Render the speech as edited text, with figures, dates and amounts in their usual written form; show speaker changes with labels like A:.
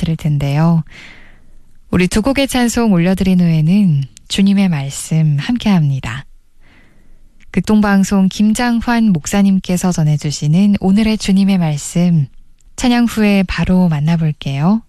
A: 들을 텐데요. 우리 두 곡의 찬송 올려드린 후에는 주님의 말씀 함께합니다. 극동방송 김장환 목사님께서 전해주시는 오늘의 주님의 말씀 찬양 후에 바로 만나볼게요.